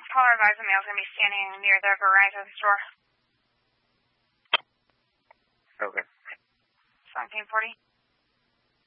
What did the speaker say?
Caller advised the male's going to be standing near the Verizon store. Okay. 1740.